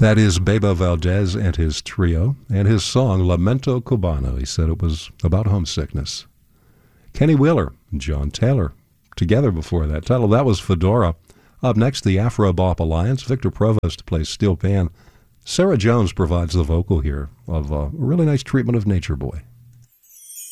That is Beba Valdez and his trio, and his song, Lamento Cubano. He said it was about homesickness. Kenny Wheeler and John Taylor, together before that title. That was Fedora. Up next, the Afro Bop Alliance. Victor Provost plays steel pan. Sarah Jones provides the vocal here of a really nice treatment of Nature Boy.